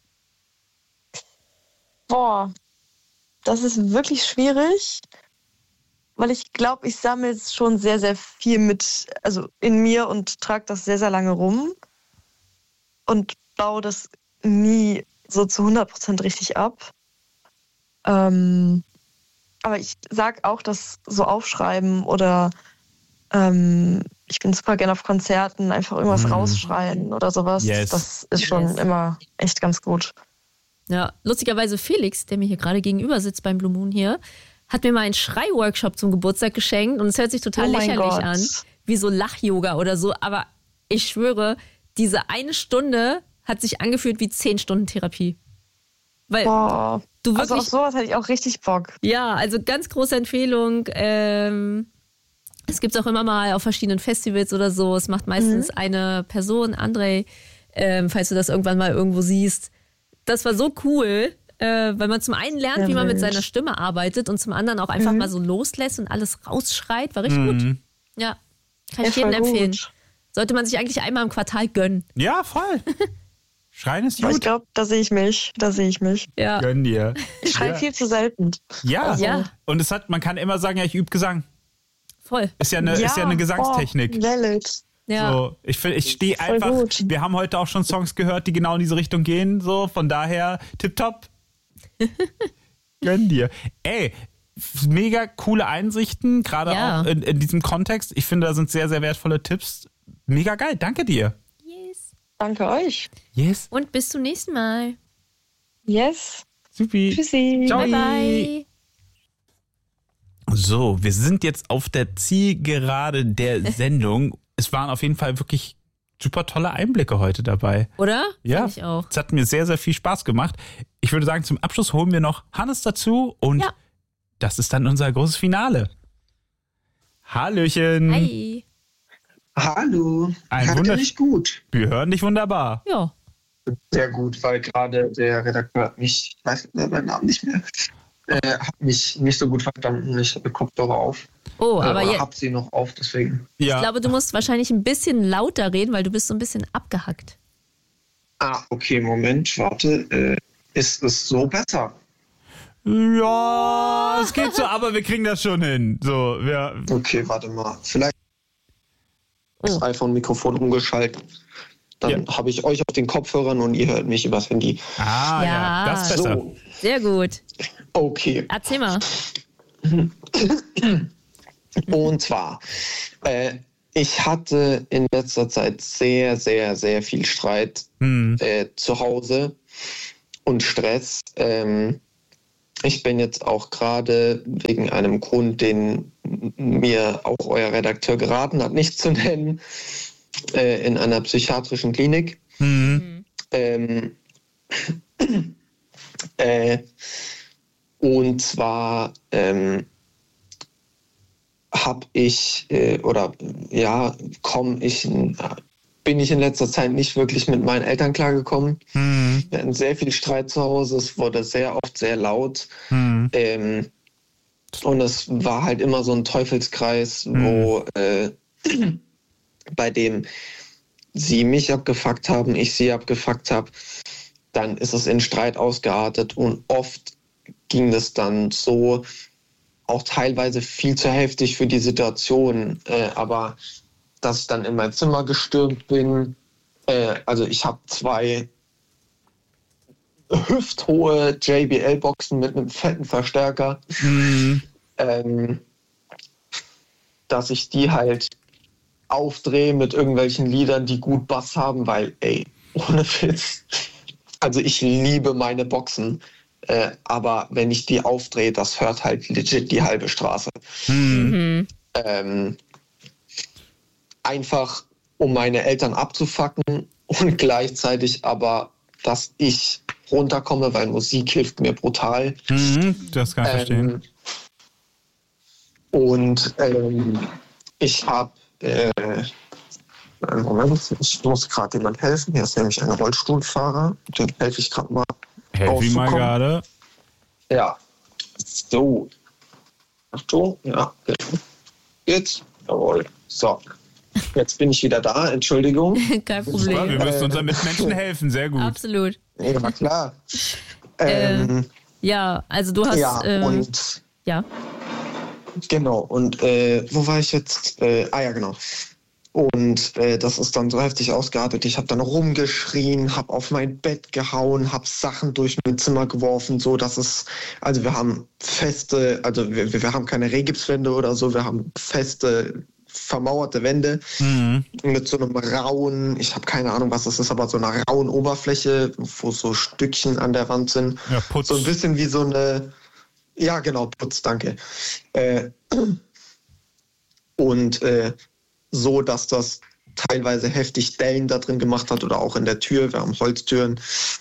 Boah. Das ist wirklich schwierig, weil ich glaube, ich sammle es schon sehr, sehr viel also in mir und trage das sehr, sehr lange rum und baue das nie so zu 100% richtig ab. Aber ich sage auch, dass so aufschreiben oder ich bin super gerne auf Konzerten, einfach irgendwas rausschreien oder sowas. Das ist schon immer echt ganz gut. Ja, lustigerweise Felix, der mir hier gerade gegenüber sitzt beim Blue Moon hier, hat mir mal einen Schrei-Workshop zum Geburtstag geschenkt und es hört sich total lächerlich an, wie so Lach-Yoga oder so, aber ich schwöre, diese 1 Stunde hat sich angefühlt wie 10 Stunden Therapie. Weil du wirklich, also auf sowas hätte ich auch richtig Bock. Ja, also ganz große Empfehlung. Es gibt es auch immer mal auf verschiedenen Festivals oder so. Es macht meistens eine Person, André, falls du das irgendwann mal irgendwo siehst. Das war so cool, weil man zum einen lernt, wie man mit seiner Stimme arbeitet und zum anderen auch einfach mal so loslässt und alles rausschreit. War richtig gut. Ja, kann ich jedem empfehlen. Gut. Sollte man sich eigentlich einmal im Quartal gönnen. Ja, voll. Schreien ist gut. Ich glaube, da sehe ich mich. Ja. Gönn dir. Ich schreie viel zu selten. Ja. Und man kann immer sagen, ja, ich übe Gesang. Voll. Ist ja eine Gesangstechnik. Ja. So, ich stehe einfach, gut. Wir haben heute auch schon Songs gehört, die genau in diese Richtung gehen, so, von daher, tipptopp. Gönn dir. Ey, mega coole Einsichten, gerade auch in diesem Kontext. Ich finde, da sind sehr, sehr wertvolle Tipps. Mega geil, danke dir. Yes. Danke euch. Yes. Und bis zum nächsten Mal. Yes. Supi. Tschüssi. Ciao. Bye, bye. So, wir sind jetzt auf der Zielgerade der Sendung. Es waren auf jeden Fall wirklich super tolle Einblicke heute dabei. Oder? Ja, Find ich auch. Es hat mir sehr, sehr viel Spaß gemacht. Ich würde sagen, zum Abschluss holen wir noch Hannes dazu und das ist dann unser großes Finale. Hallöchen. Hi. Hallo. Hört ihr mich gut? Wir hören dich wunderbar. Ja. Sehr gut, weil gerade der Redakteur hat mich, ich weiß seinen Namen nicht mehr, Hab mich nicht so gut verstanden. Ich habe Kopfhörer auf. Oh, aber jetzt. Hab sie noch auf, deswegen. Ja. Ich glaube, du musst wahrscheinlich ein bisschen lauter reden, weil du bist so ein bisschen abgehackt. Okay, Moment, warte. Ist es so besser? Ja, es geht so, aber wir kriegen das schon hin. So, okay, warte mal. Vielleicht das iPhone-Mikrofon umgeschaltet. Dann habe ich euch auf den Kopfhörern und ihr hört mich übers Handy. Ja, das ist besser. So. Sehr gut. Okay. Erzähl mal. Und zwar, ich hatte in letzter Zeit sehr, sehr, sehr viel Streit zu Hause und Stress. Ich bin jetzt auch gerade wegen einem Grund, den mir auch euer Redakteur geraten hat, nicht zu nennen, in einer psychiatrischen Klinik. Und zwar bin ich in letzter Zeit nicht wirklich mit meinen Eltern klargekommen. Wir hatten sehr viel Streit zu Hause, es wurde sehr oft sehr laut. Und es war halt immer so ein Teufelskreis, bei dem sie mich abgefuckt haben, ich sie abgefuckt habe. Dann ist es in Streit ausgeartet und oft ging das dann so, auch teilweise viel zu heftig für die Situation, aber dass ich dann in mein Zimmer gestürmt bin. Also ich habe 2 hüfthohe JBL-Boxen mit einem fetten Verstärker, dass ich die halt aufdrehe mit irgendwelchen Liedern, die gut Bass haben, weil, ohne Witz, also ich liebe meine Boxen, aber wenn ich die aufdrehe, das hört halt legit die halbe Straße. Einfach, um meine Eltern abzufacken und gleichzeitig aber, dass ich runterkomme, weil Musik hilft mir brutal. Das kann ich verstehen. Und ich habe Moment, ich muss gerade jemand helfen. Hier ist nämlich ein Rollstuhlfahrer. Dem helfe ich gerade mal. Helf ihm mal gerade. Ja. So. Achtung. Ja. Jetzt. Jawohl. So. Jetzt bin ich wieder da. Entschuldigung. Kein Problem. Wir müssen unseren Mitmenschen helfen. Sehr gut. Absolut. Ja, klar. Ja, also du hast... Ja, und... Ja. Genau. Und wo war ich jetzt? Ja, genau. Und das ist dann so heftig ausgeartet. Ich habe dann rumgeschrien, habe auf mein Bett gehauen, habe Sachen durch mein Zimmer geworfen, so dass es, also wir haben feste, also wir haben keine Regipswände oder so, wir haben feste, vermauerte Wände mit so einem rauen, ich habe keine Ahnung, was das ist, aber so einer rauen Oberfläche, wo so Stückchen an der Wand sind. Ja, Putz. So ein bisschen wie so eine, ja genau, Putz, danke. Und so, dass das teilweise heftig Dellen da drin gemacht hat oder auch in der Tür. Wir haben Holztüren.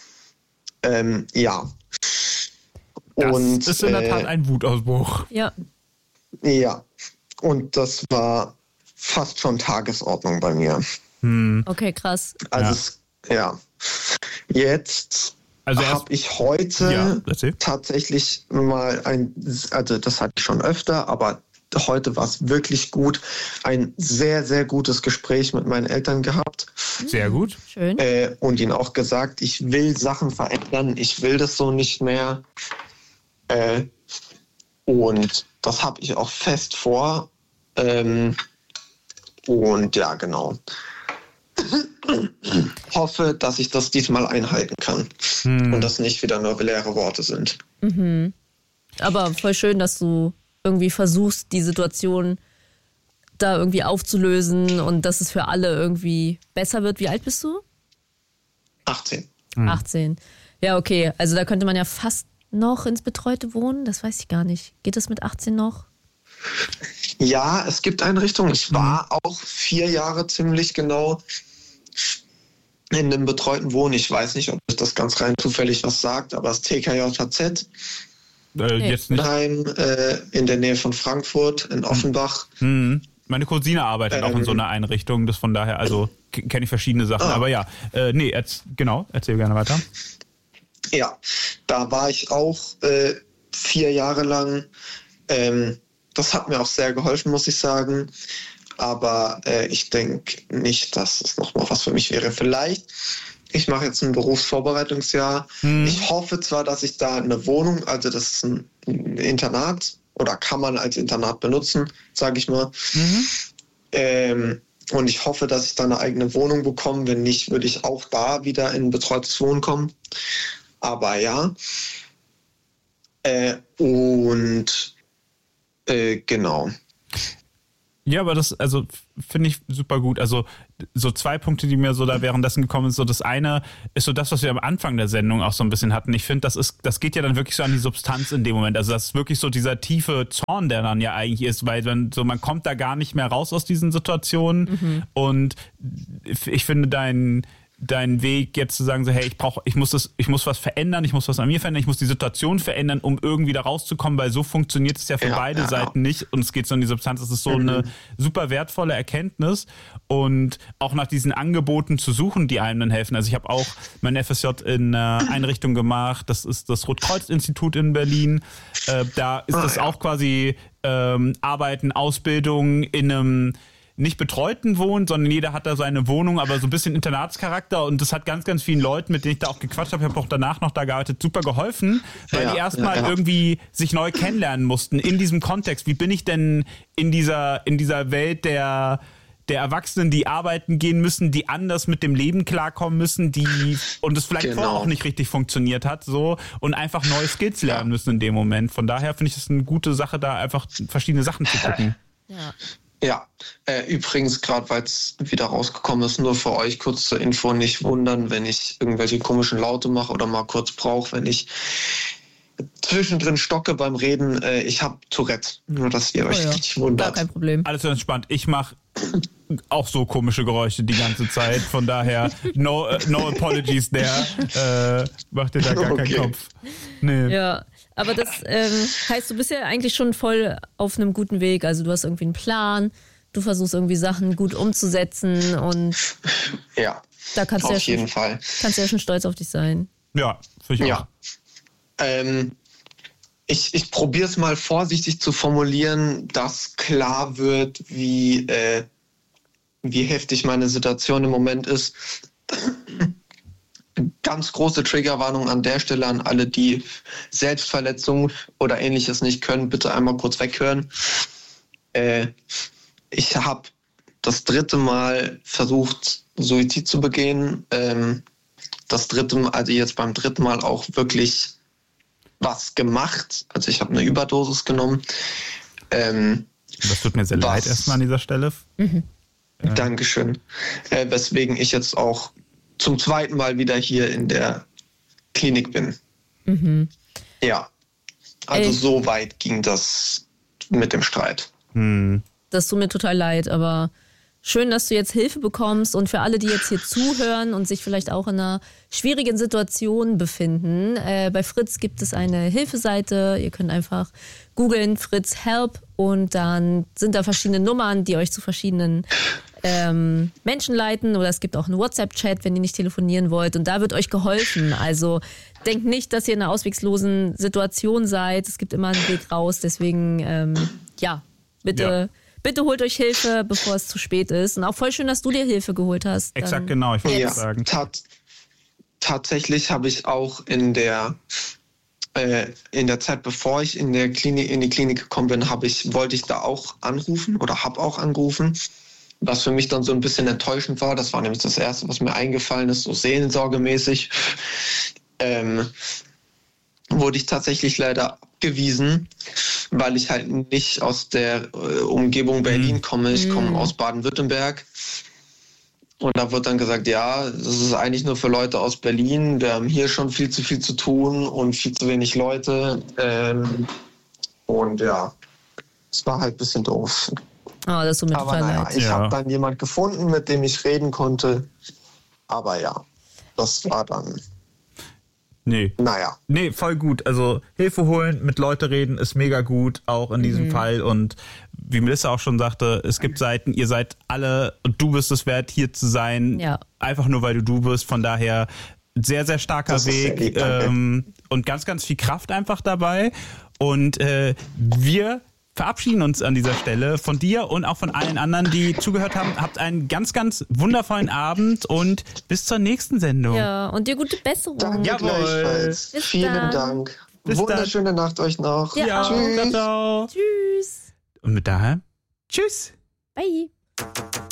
Ja. Das ist in der Tat ein Wutausbruch. Ja. Ja. Und das war fast schon Tagesordnung bei mir. Okay, krass. Also ja. Jetzt habe ich heute tatsächlich mal also das hatte ich schon öfter, aber heute war es wirklich gut. Ein sehr, sehr gutes Gespräch mit meinen Eltern gehabt. Sehr gut. Schön. Und ihnen auch gesagt, ich will Sachen verändern, ich will das so nicht mehr. Und das habe ich auch fest vor. Und ja, genau. Hoffe, dass ich das diesmal einhalten kann. Und das nicht wieder nur leere Worte sind. Aber voll schön, dass du irgendwie versuchst, die Situation da irgendwie aufzulösen und dass es für alle irgendwie besser wird. Wie alt bist du? 18. 18. Ja, okay. Also da könnte man ja fast noch ins Betreute Wohnen. Das weiß ich gar nicht. Geht das mit 18 noch? Ja, es gibt Einrichtungen. Ich war auch 4 Jahre ziemlich genau in einem betreuten Wohnen. Ich weiß nicht, ob das ganz rein zufällig was sagt, aber das TKJZ. Jetzt nicht. In der Nähe von Frankfurt, in Offenbach. Meine Cousine arbeitet auch in so einer Einrichtung, das von daher, also kenne ich verschiedene Sachen. Aber ja, erzähl gerne weiter. Ja, da war ich auch 4 Jahre lang. Das hat mir auch sehr geholfen, muss ich sagen. Aber ich denke nicht, dass es nochmal was für mich wäre. Vielleicht, ich mache jetzt ein Berufsvorbereitungsjahr. Ich hoffe zwar, dass ich da eine Wohnung, also das ist ein Internat oder kann man als Internat benutzen, sage ich mal. Und ich hoffe, dass ich da eine eigene Wohnung bekomme. Wenn nicht, würde ich auch da wieder in betreutes Wohnen kommen. Aber ja. Genau. Ja, aber das, also finde ich super gut. Also so 2 Punkte, die mir so da währenddessen gekommen sind. So das eine ist so das, was wir am Anfang der Sendung auch so ein bisschen hatten. Ich finde, das geht ja dann wirklich so an die Substanz in dem Moment. Also das ist wirklich so dieser tiefe Zorn, der dann ja eigentlich ist, weil man kommt da gar nicht mehr raus aus diesen Situationen. Und ich finde dein Weg jetzt zu sagen, so, hey, ich muss was verändern, ich muss was an mir verändern, ich muss die Situation verändern, um irgendwie da rauszukommen, weil so funktioniert es ja für beide Seiten nicht und es geht so in die Substanz. Das ist so eine super wertvolle Erkenntnis und auch nach diesen Angeboten zu suchen, die einem dann helfen. Also ich habe auch mein FSJ in einer Einrichtung gemacht, das ist das Rotkreuz-Institut in Berlin. Da ist das auch quasi Arbeiten, Ausbildung in einem nicht betreuten Wohnen, sondern jeder hat da seine Wohnung, aber so ein bisschen Internatscharakter und das hat ganz, ganz vielen Leuten, mit denen ich da auch gequatscht habe, ich habe auch danach noch da gearbeitet, super geholfen, weil die erstmal irgendwie sich neu kennenlernen mussten in diesem Kontext. Wie bin ich denn in dieser Welt der Erwachsenen, die arbeiten gehen müssen, die anders mit dem Leben klarkommen müssen, und es vielleicht vorher auch nicht richtig funktioniert hat, so, und einfach neue Skills lernen müssen in dem Moment. Von daher finde ich das eine gute Sache, da einfach verschiedene Sachen zu gucken. Ja, übrigens, gerade weil es wieder rausgekommen ist, nur für euch kurz zur Info, nicht wundern, wenn ich irgendwelche komischen Laute mache oder mal kurz brauche, wenn ich zwischendrin stocke beim Reden. Ich habe Tourette, nur dass ihr euch nicht wundert. Gar kein Problem. Alles entspannt. Ich mache auch so komische Geräusche die ganze Zeit, von daher no apologies there. Mach dir da gar keinen Kopf. Nee. Ja. Aber das heißt, du bist ja eigentlich schon voll auf einem guten Weg. Also du hast irgendwie einen Plan, du versuchst irgendwie Sachen gut umzusetzen und da kannst auf jeden Fall. Kannst du ja schon stolz auf dich sein. Ja, finde ich auch. Ich probiere es mal vorsichtig zu formulieren, dass klar wird, wie heftig meine Situation im Moment ist. Ganz große Triggerwarnung an der Stelle an alle, die Selbstverletzung oder Ähnliches nicht können. Bitte einmal kurz weghören. Ich habe das 3. Mal versucht, Suizid zu begehen. Das 3. Mal, also jetzt beim 3. Mal auch wirklich was gemacht. Also ich habe eine Überdosis genommen. Das tut mir sehr leid erstmal an dieser Stelle. Dankeschön. Weswegen ich jetzt auch zum 2. Mal wieder hier in der Klinik bin. Ja, also so weit ging das mit dem Streit. Das tut mir total leid, aber schön, dass du jetzt Hilfe bekommst und für alle, die jetzt hier zuhören und sich vielleicht auch in einer schwierigen Situation befinden, bei Fritz gibt es eine Hilfeseite, ihr könnt einfach googeln Fritz Help und dann sind da verschiedene Nummern, die euch zu verschiedenen Menschen leiten oder es gibt auch einen WhatsApp-Chat, wenn ihr nicht telefonieren wollt und da wird euch geholfen. Also denkt nicht, dass ihr in einer auswegslosen Situation seid. Es gibt immer einen Weg raus. Deswegen, bitte holt euch Hilfe, bevor es zu spät ist. Und auch voll schön, dass du dir Hilfe geholt hast. Exakt, genau. Ich wollte sagen. Tatsächlich habe ich auch in der Zeit, bevor ich in die Klinik gekommen bin, wollte ich da auch anrufen oder habe auch angerufen. Was für mich dann so ein bisschen enttäuschend war, das war nämlich das Erste, was mir eingefallen ist, so seelsorgemäßig, wurde ich tatsächlich leider abgewiesen, weil ich halt nicht aus der Umgebung Berlin komme. Ich komme aus Baden-Württemberg. Und da wird dann gesagt, ja, das ist eigentlich nur für Leute aus Berlin. Wir haben hier schon viel zu tun und viel zu wenig Leute. Und ja, es war halt ein bisschen doof. Oh, das tut mir total leid. Ich habe dann jemand gefunden, mit dem ich reden konnte. Aber ja, das war dann... Nee, voll gut. Also Hilfe holen, mit Leuten reden ist mega gut, auch in diesem Fall. Und wie Melissa auch schon sagte, es gibt Seiten, ihr seid alle und du bist es wert, hier zu sein. Ja. Einfach nur, weil du bist. Von daher sehr, sehr starker Weg und ganz, ganz viel Kraft einfach dabei. Und wir verabschieden uns an dieser Stelle von dir und auch von allen anderen, die zugehört haben. Habt einen ganz, ganz wundervollen Abend und bis zur nächsten Sendung. Ja, und dir gute Besserung. Danke gleichfalls. Vielen Dank. Wunderschöne Nacht euch noch. Ja, tschüss. Ciao. Tschüss. Und mit daher, tschüss. Bye.